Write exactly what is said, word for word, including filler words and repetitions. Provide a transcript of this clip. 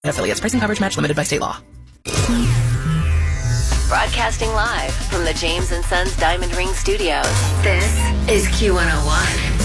Affiliates. Pricing coverage match limited by state law. Broadcasting live from the James and Sons Diamond Ring Studios. This is Q one oh one.